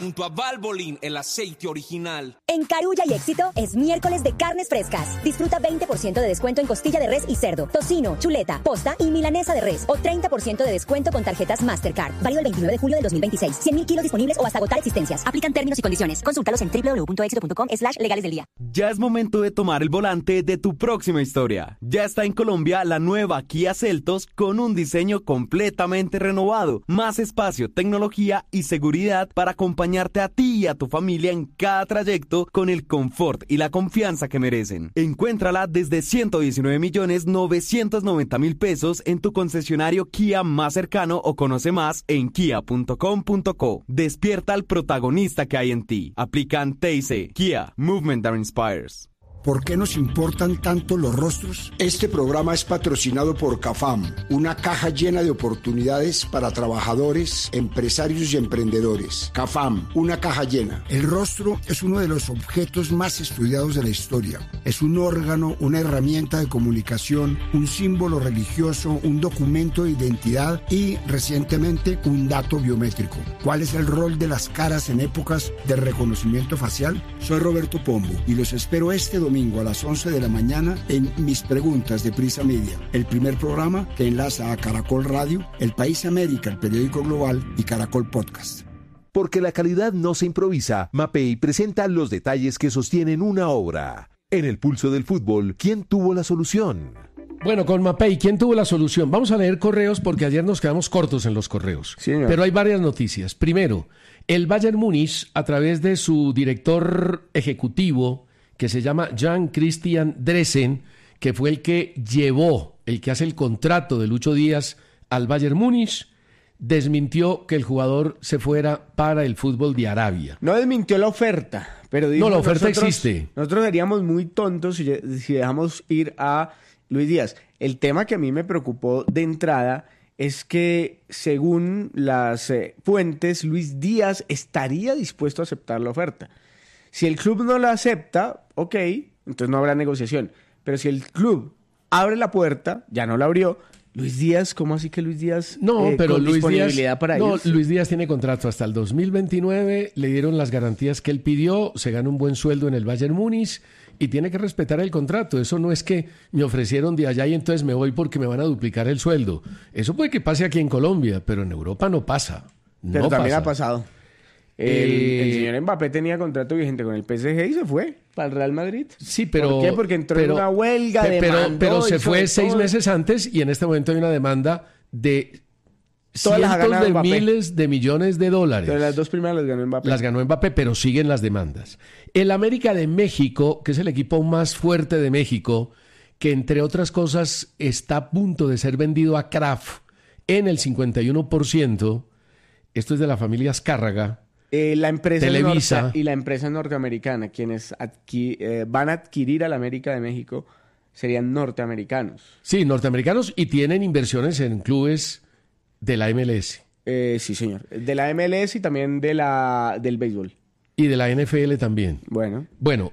Junto a Valvoline, el aceite original. En Carulla y Éxito es miércoles de carnes frescas. Disfruta 20% de descuento en costilla de res y cerdo, tocino, chuleta, posta y milanesa de res. O 30% de descuento con tarjetas Mastercard. Válido el 29 de julio del 2026. 100.000 kilos disponibles o hasta agotar existencias. Aplican términos y condiciones. Consúltalos en www.exito.com/legales del día. Ya es momento de tomar el volante de tu próxima historia. Ya está en Colombia la nueva Kia Seltos con un diseño completamente renovado. Más espacio, tecnología y seguridad para acompañarte a ti y a tu familia en cada trayecto con el confort y la confianza que merecen. Encuéntrala desde 119.990.000 pesos en tu concesionario Kia más cercano o conoce más en kia.com.co. Despierta al protagonista que hay en ti. Aplican TIC. Kia. Movement that inspires. ¿Por qué nos importan tanto los rostros? Este programa es patrocinado por CAFAM, una caja llena de oportunidades para trabajadores, empresarios y emprendedores. CAFAM, una caja llena. El rostro es uno de los objetos más estudiados de la historia. Es un órgano, una herramienta de comunicación, un símbolo religioso, un documento de identidad y, recientemente, un dato biométrico. ¿Cuál es el rol de las caras en épocas de reconocimiento facial? Soy Roberto Pombo y los espero este domingo a las 11 de la mañana en Mis Preguntas de Prisa Media, el primer programa que enlaza a Caracol Radio, El País América, el periódico global y Caracol Podcast. Porque la calidad no se improvisa, Mapei presenta los detalles que sostienen una obra. En el pulso del fútbol, ¿quién tuvo la solución? Bueno, con Mapei, ¿quién tuvo la solución? Vamos a leer correos porque ayer nos quedamos cortos en los correos. Sí, pero hay varias noticias. Primero, el Bayern Múnich, a través de su director ejecutivo, que se llama Jan Christian Dressen, que fue el que hace el contrato de Lucho Díaz al Bayern Múnich, desmintió que el jugador se fuera para el fútbol de Arabia. No desmintió la oferta, pero dijo, no, la oferta existe. Nosotros seríamos muy tontos si dejamos ir a Luis Díaz. El tema que a mí me preocupó de entrada es que, según las fuentes, Luis Díaz estaría dispuesto a aceptar la oferta. Si el club no la acepta, ok, entonces no habrá negociación. Pero si el club abre la puerta, ya no la abrió, Luis Díaz, ¿cómo así que Luis Díaz? No, pero con Luis disponibilidad Díaz, para ellos. Luis Díaz tiene contrato hasta el 2029, le dieron las garantías que él pidió, se gana un buen sueldo en el Bayern Múnich y tiene que respetar el contrato. Eso no es que me ofrecieron de allá y entonces me voy porque me van a duplicar el sueldo. Eso puede que pase aquí en Colombia, pero en Europa no pasa. Pero también ha pasado. El señor Mbappé tenía contrato vigente con el PSG y se fue para el Real Madrid. Sí, pero... ¿Por qué? Porque entró en una huelga, pero se fue 6 meses antes y en este momento hay una demanda de cientos de miles de millones de dólares. Pero las 2 primeras las ganó Mbappé. Las ganó Mbappé, pero siguen las demandas. El América de México, que es el equipo más fuerte de México, que entre otras cosas está a punto de ser vendido a Kraft en el 51%, esto es de la familia Azcárraga, la empresa Televisa y la empresa norteamericana, quienes van a adquirir al América de México, serían norteamericanos. Sí, norteamericanos y tienen inversiones en clubes de la MLS. Sí, señor. De la MLS y también del béisbol. Y de la NFL también. Bueno,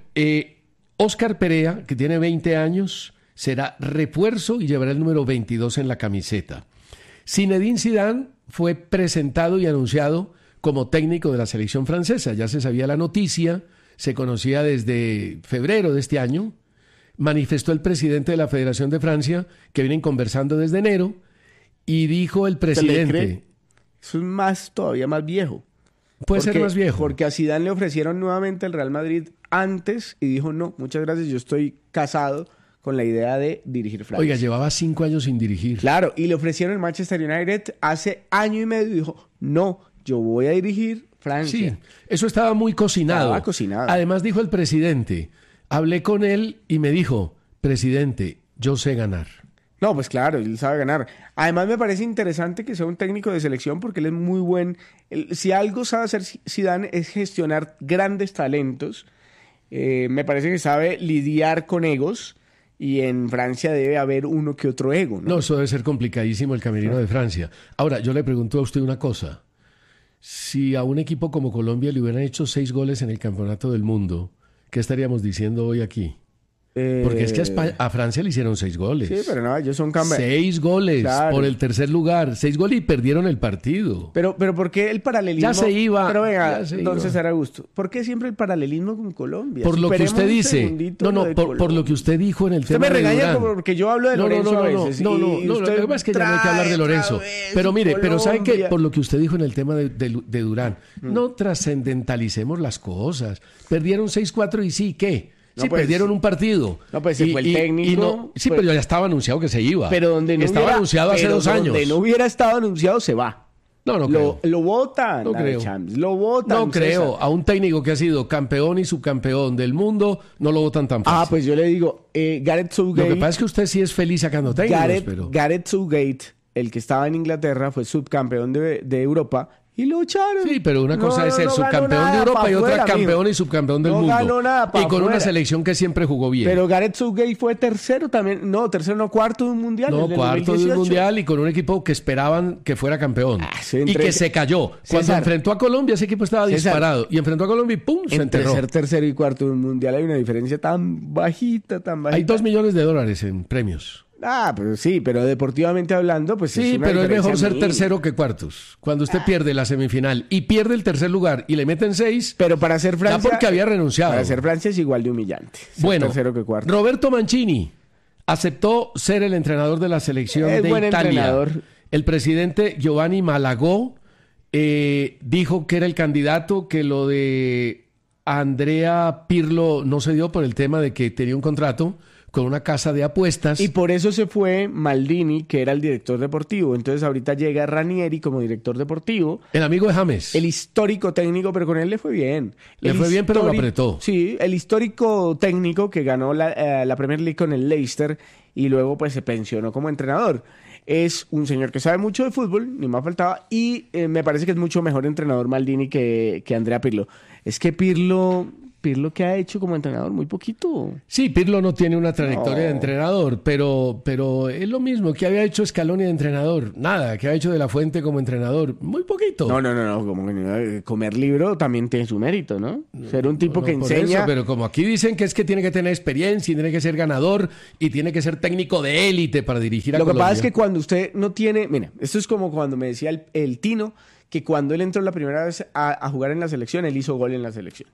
Óscar Perea, que tiene 20 años, será refuerzo y llevará el número 22 en la camiseta. Zinedine Zidane fue presentado y anunciado como técnico de la selección francesa. Ya se sabía la noticia, se conocía desde febrero de este año. Manifestó el presidente de la Federación de Francia, que vienen conversando desde enero, y dijo el presidente... Eso es todavía más viejo. Puede ser más viejo. Porque a Zidane le ofrecieron nuevamente el Real Madrid antes y dijo, no, muchas gracias, yo estoy casado con la idea de dirigir Francia. Oiga, llevaba 5 años sin dirigir. Claro, y le ofrecieron el Manchester United hace año y medio y dijo, no, yo voy a dirigir Francia. Sí, eso estaba muy cocinado. Estaba cocinado. Además dijo el presidente, hablé con él y me dijo, presidente, yo sé ganar. No, pues claro, él sabe ganar. Además me parece interesante que sea un técnico de selección porque él es muy buen. Si algo sabe hacer Zidane es gestionar grandes talentos. Me parece que sabe lidiar con egos. Y en Francia debe haber uno que otro ego, ¿no? No, eso debe ser complicadísimo el camerino de Francia. Ahora, yo le pregunto a usted una cosa. Si a un equipo como Colombia le hubieran hecho 6 goles en el Campeonato del Mundo, ¿qué estaríamos diciendo hoy aquí? Porque es que a Francia le hicieron 6 goles. Sí, pero no, ellos son campeones. 6 goles por el tercer lugar. 6 goles y perdieron el partido. Pero ¿por qué el paralelismo? Ya se iba. Pero venga, entonces era gusto. ¿Por qué siempre el paralelismo con Colombia? Por lo que usted dice. Por lo que usted dijo en el tema de Durán. Usted me regaña porque yo hablo de Lorenzo a veces. No, lo que pasa es que ya no hay que hablar de Lorenzo. Pero mire, pero ¿sabe qué? Por lo que usted dijo en el tema de Durán, no trascendentalicemos las cosas. Perdieron 6-4 y sí, ¿qué? Sí, pues, perdieron un partido. No, pues se fue el técnico. Sí, pero ya estaba anunciado que se iba. Pero donde no estaba anunciado hace 2 años. Donde no hubiera estado anunciado, se va. No creo. Lo votan. No creo. Lo votan. No creo. A un técnico que ha sido campeón y subcampeón del mundo, no lo votan tan fácil. Pues yo le digo, Gareth Southgate. Lo que pasa es que usted sí es feliz sacando técnicos, Gareth Southgate, el que estaba en Inglaterra, fue subcampeón de Europa. Y lo echaron. Sí, pero una cosa es ser subcampeón de Europa y otra campeón y subcampeón del mundo. No ganó nada y con una selección que siempre jugó bien. Pero Gareth Southgate fue tercero también. Cuarto de un mundial. No, cuarto de un mundial y con un equipo que esperaban que fuera campeón. Y que se cayó. Cuando enfrentó a Colombia, ese equipo estaba disparado. Y enfrentó a Colombia y ¡pum! Se enterró. Entre ser tercero y cuarto de un mundial hay una diferencia tan bajita, tan bajita. Hay $2 millones en premios. Pero sí, pero deportivamente hablando, pues sí, pero es mejor ser tercero que cuartos. Cuando usted pierde la semifinal y pierde el tercer lugar y le meten 6, pero para ser Francia, ya porque había renunciado. Para ser Francia es igual de humillante. Bueno, tercero que cuarto. Roberto Mancini aceptó ser el entrenador de la selección de Italia. Entrenador. El presidente Giovanni Malagò dijo que era el candidato, que lo de Andrea Pirlo no se dio por el tema de que tenía un contrato con una casa de apuestas. Y por eso se fue Maldini, que era el director deportivo. Entonces ahorita llega Ranieri como director deportivo. El amigo de James. El histórico técnico, pero con él le fue bien. Le fue bien, pero lo apretó. Sí, el histórico técnico que ganó la Premier League con el Leicester y luego pues se pensionó como entrenador. Es un señor que sabe mucho de fútbol, ni más faltaba, y me parece que es mucho mejor entrenador Maldini que Andrea Pirlo. Es que Pirlo, ¿qué ha hecho como entrenador? Muy poquito. Sí, Pirlo no tiene una trayectoria de entrenador, pero es lo mismo. ¿Qué había hecho Scaloni de entrenador? Nada. ¿Qué ha hecho De La Fuente como entrenador? Muy poquito. No. Como comer libro también tiene su mérito, ¿no? Ser un tipo que enseña... Eso, pero como aquí dicen que es que tiene que tener experiencia y tiene que ser ganador y tiene que ser técnico de élite para dirigir a Colombia. Lo que pasa es que cuando usted no tiene... Mira, esto es como cuando me decía el Tino que cuando él entró la primera vez a jugar en la selección, él hizo gol en la selección.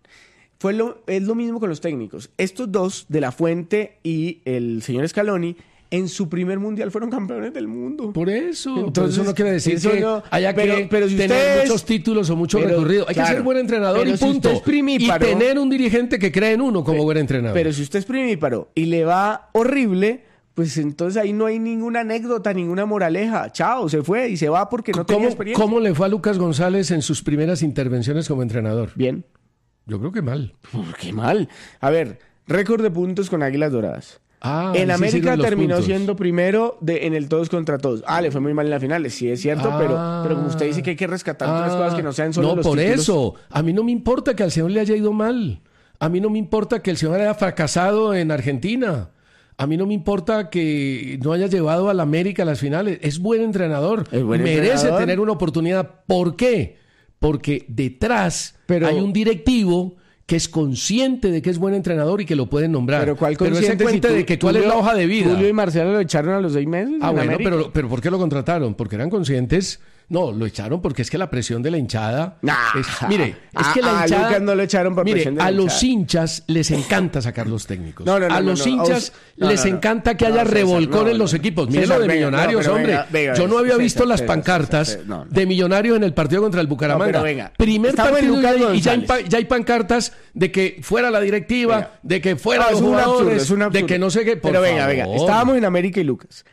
Es lo mismo con los técnicos. Estos dos, De La Fuente y el señor Scaloni, en su primer mundial fueron campeones del mundo. Por eso. Entonces, eso no quiere decir que haya que si tener muchos títulos o mucho recorrido. Hay que ser buen entrenador y punto. Y tener un dirigente que cree en uno como buen entrenador. Pero si usted es primíparo y le va horrible, pues entonces ahí no hay ninguna anécdota, ninguna moraleja. Chao, se fue y se va porque no tenía experiencia. ¿Cómo le fue a Lucas González en sus primeras intervenciones como entrenador? Bien. Yo creo que mal. ¿Por qué mal? A ver, récord de puntos con Águilas Doradas. En América terminó siendo primero en el todos contra todos. Le fue muy mal en las finales, sí es cierto, pero como usted dice que hay que rescatar otras cosas que no sean solo los títulos. No, por eso. A mí no me importa que al señor le haya ido mal. A mí no me importa que el señor haya fracasado en Argentina. A mí no me importa que no haya llevado a la América a las finales. Es buen entrenador. Merece tener una oportunidad. ¿Por qué? Porque detrás hay un directivo que es consciente de que es buen entrenador y que lo pueden nombrar. Pero ¿cuál consciente? Pero ese cuenta de que cuál es la hoja de vida. Julio y Marcelo lo echaron a los 6 meses. Bueno, pero ¿por qué lo contrataron? Porque eran conscientes. No, lo echaron porque es que la presión de la hinchada... Mire, es que la hinchada... Lucas no lo echaron por presión de la hinchada. A los hinchas les encanta sacar los técnicos. A los hinchas les encanta que haya revolcón en los equipos. Mire lo de Millonarios, hombre. Yo no había visto las pancartas de Millonarios en el partido contra el Bucaramanga. Primer partido y ya hay pancartas de que fuera la directiva, de que fuera los jugadores, de que no sé qué... Pero venga, estábamos en América y Lucas.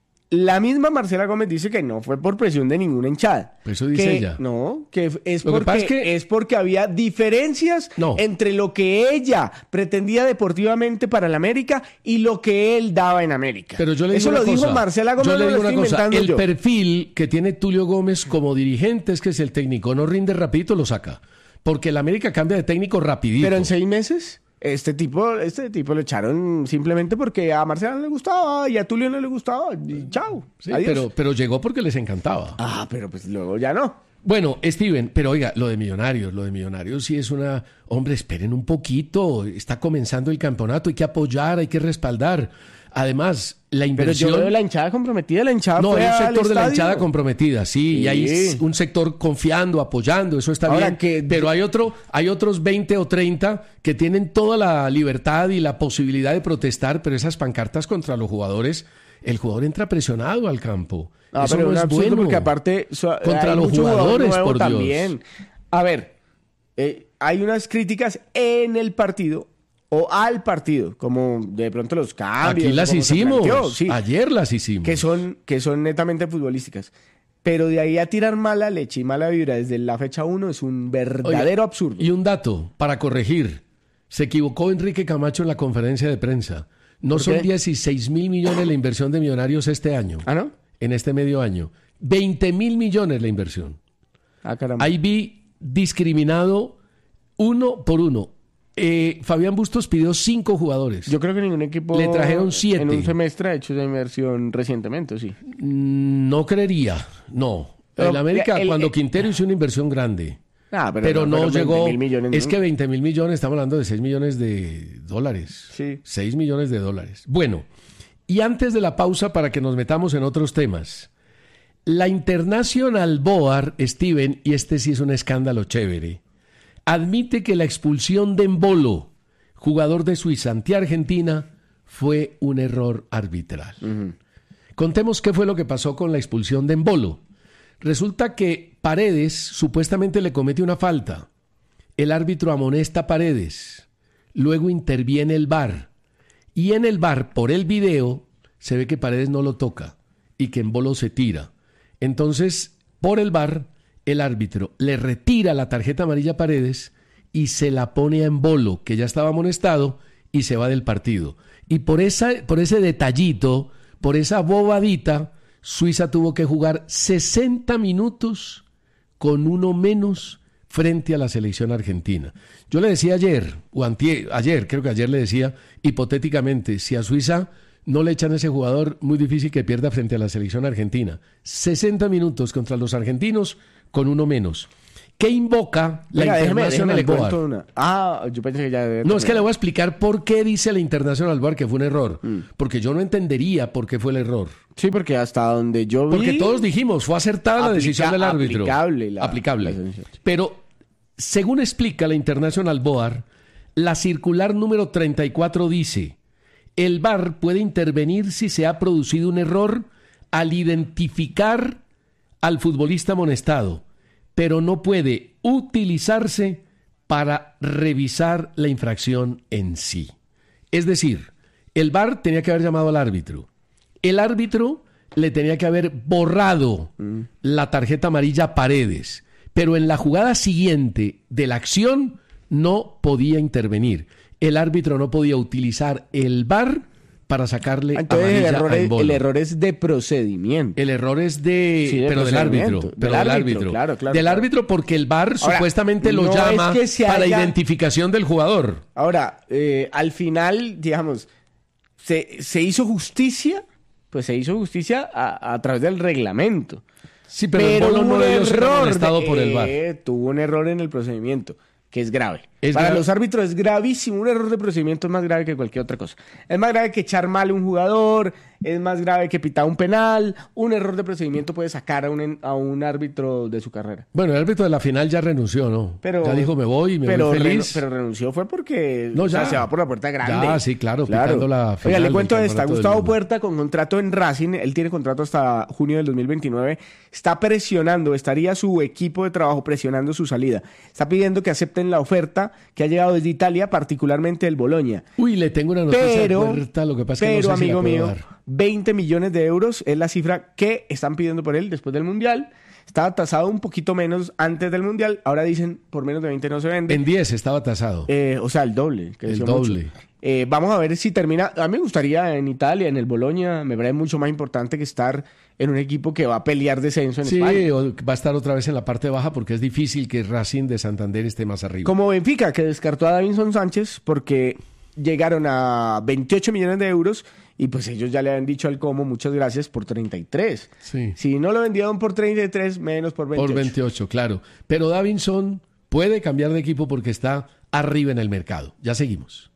La misma Marcela Gómez dice que no fue por presión de ninguna hinchada. Eso dice ella. No, que es porque había diferencias entre lo que ella pretendía deportivamente para la América y lo que él daba en América. Pero yo le digo Eso lo dijo Marcela Gómez. Yo le digo una cosa. El perfil que tiene Tulio Gómez como dirigente es que si el técnico no rinde rapidito, lo saca. Porque el América cambia de técnico rapidito. Pero en 6 meses... Este tipo lo echaron simplemente porque a Marcela no le gustaba y a Tulio no le gustaba y chao. Sí, pero llegó porque les encantaba. Pero pues luego ya no. Bueno, Steven, pero oiga, lo de Millonarios sí es una... Hombre, esperen un poquito, está comenzando el campeonato, hay que apoyar, hay que respaldar. Además, la inversión... Pero yo veo la hinchada comprometida, la hinchada No, fue hay un al sector de la estadio. hinchada comprometida, sí, y hay un sector confiando, apoyando, eso está Ahora bien. Pero hay otros 20 o 30 que tienen toda la libertad y la posibilidad de protestar, pero esas pancartas contra los jugadores, el jugador entra presionado al campo. No, Eso pero no es es absurdo bueno. porque aparte Contra hay los mucho jugador jugadores, nuevo por Dios. también. A ver, hay unas críticas en el partido o al partido, como de pronto los cambios. Aquí las como se hicimos, planteó, sí, ayer las hicimos. que son netamente futbolísticas. Pero de ahí a tirar mala leche y mala vibra desde la fecha 1 es un verdadero absurdo. Y un dato para corregir. Se equivocó Enrique Camacho en la conferencia de prensa. No ¿Por son qué? 16 mil millones la inversión de Millonarios este año. ¿Ah, no? En este medio año. 20 mil millones la inversión. Ah, caramba. Ahí vi discriminado uno por uno. Fabián Bustos pidió 5 jugadores. Yo creo que ningún equipo Le trajeron 7. en un semestre ha hecho esa inversión recientemente, sí. No creería, no. Pero En América, cuando Quintero hizo una inversión grande, Ah, pero no fueron llegó. 20.000 millones, Es ¿no? que 20 mil millones, estamos hablando de 6 millones de dólares. Sí. 6 millones de dólares. Bueno, y antes de la pausa, para que nos metamos en otros temas, la International Board, Steven, y este sí es un escándalo chévere, admite que la expulsión de Embolo, jugador de Suiza ante Argentina, fue un error arbitral. Contemos qué fue lo que pasó con la expulsión de Embolo. Resulta que Paredes supuestamente le comete una falta. El árbitro amonesta a Paredes. Luego interviene el VAR. Y en el VAR, por el video, se ve que Paredes no lo toca y que Embolo se tira. Entonces, por el VAR, el árbitro le retira la tarjeta amarilla a Paredes y se la pone a Embolo, que ya estaba amonestado, y se va del partido. Y por ese detallito, por esa bobadita, Suiza tuvo que jugar 60 minutos con uno menos frente a la selección argentina. Yo le decía ayer, creo que ayer le decía, hipotéticamente, si a Suiza no le echan a ese jugador, muy difícil que pierda frente a la selección argentina. 60 minutos contra los argentinos con uno menos. ¿Qué invoca la International Board? Yo pensé que ya... No, es que le voy a explicar por qué dice la International Board que fue un error. Porque yo no entendería por qué fue el error. Sí, porque hasta donde yo vi... Porque todos dijimos, fue acertada la decisión del árbitro. Aplicable. Pero, según explica la International Board, la circular número 34 dice: el VAR puede intervenir si se ha producido un error al identificar al futbolista amonestado, pero no puede utilizarse para revisar la infracción en sí. Es decir, el VAR tenía que haber llamado al árbitro. El árbitro le tenía que haber borrado la tarjeta amarilla a Paredes, pero en la jugada siguiente de la acción no podía intervenir. El árbitro no podía utilizar el VAR para sacarle amarilla a Embolo. El error es de procedimiento. El error es pero del árbitro. Pero del árbitro. Claro, del árbitro, porque el VAR supuestamente lo no llama es que para identificación del jugador. Ahora, al final, digamos, se hizo justicia, pues se hizo justicia a través del reglamento. Sí, pero Embolo no debió ser amonestado por el VAR. Tuvo un error en el procedimiento, que es grave. Es Para grave. los árbitros es gravísimo. Un error de procedimiento es más grave que cualquier otra cosa. Es más grave que echar mal a un jugador, es más grave que pitar un penal. Un error de procedimiento puede sacar a un árbitro de su carrera. Bueno, el árbitro de la final ya renunció, ¿no? Ya dijo, me voy y me voy feliz. Pero renunció fue porque No, ya. se va por la puerta grande. Ya, sí, claro, pitando la final. Oiga, le cuento del esta. Campeonato del Gustavo Mundo. Puerta, con contrato en Racing, él tiene contrato hasta junio del 2029, está presionando, estaría su equipo de trabajo presionando su salida. Está pidiendo que acepten la oferta que ha llegado desde Italia, particularmente el Bologna. Uy, le tengo una noticia de Puerta, lo que pasa es que no sé si la amigo puedo mío, dar. 20 millones de euros es la cifra que están pidiendo por él después del Mundial. Estaba tasado un poquito menos antes del Mundial. Ahora dicen, por menos de 20 no se vende. En 10 estaba tasado. O sea, el doble. Que El decía doble. mucho. Vamos a ver si termina. A mí me gustaría en Italia, en el Bologna, me parece mucho más importante que estar en un equipo que va a pelear descenso en Sí, España. o va a estar otra vez en la parte baja porque es difícil que Racing de Santander esté más arriba. Como Benfica, que descartó a Davinson Sánchez porque llegaron a 28 millones de euros y pues ellos ya le habían dicho al Como muchas gracias por 33. Sí. Si no lo vendieron por 33, menos por 28. Por 28, claro. Pero Davinson puede cambiar de equipo porque está arriba en el mercado. Ya seguimos.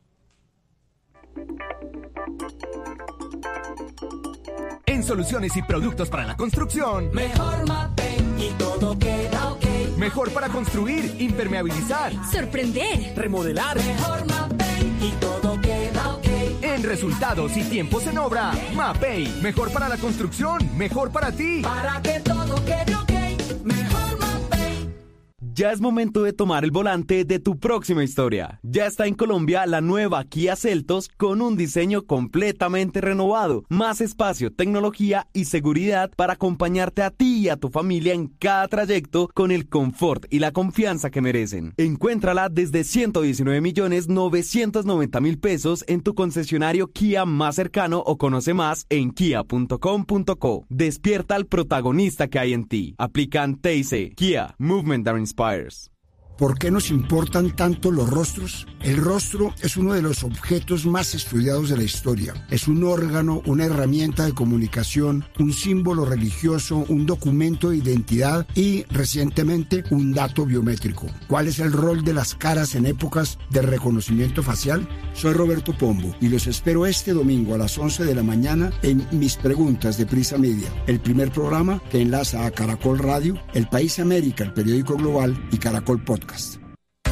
En soluciones y productos para la construcción, Mejor Mapei y todo queda ok. mejor para construir, impermeabilizar, Sorprender. remodelar. Mejor Mapei y todo queda ok. En resultados y tiempos en obra, Mapei, mejor para la construcción, mejor para ti. Para que todo quede ok. Mejor Mapei. Ya es momento de tomar el volante de tu próxima historia. Ya está en Colombia la nueva Kia Seltos con un diseño completamente renovado, más espacio, tecnología y seguridad para acompañarte a ti y a tu familia en cada trayecto con el confort y la confianza que merecen. Encuéntrala desde 119.990.000 pesos en tu concesionario Kia más cercano o conoce más en kia.com.co. Despierta al protagonista que hay en ti. Aplican TIC. Kia, Movement that Inspires. ¿Por qué nos importan tanto los rostros? El rostro es uno de los objetos más estudiados de la historia. Es un órgano, una herramienta de comunicación, un símbolo religioso, un documento de identidad y, recientemente, un dato biométrico. ¿Cuál es el rol de las caras en épocas de reconocimiento facial? Soy Roberto Pombo y los espero este domingo a las 11 de la mañana en Mis Preguntas de Prisa Media, el primer programa que enlaza a Caracol Radio, El País América, el periódico global y Caracol Podcast.